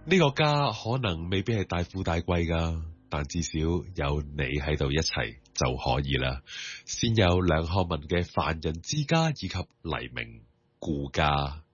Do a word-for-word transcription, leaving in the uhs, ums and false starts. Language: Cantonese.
呢個家可能未必係大富大貴噶，但至少有你喺度一齊就可以啦。先有梁漢文嘅凡人之家以及黎明顧家。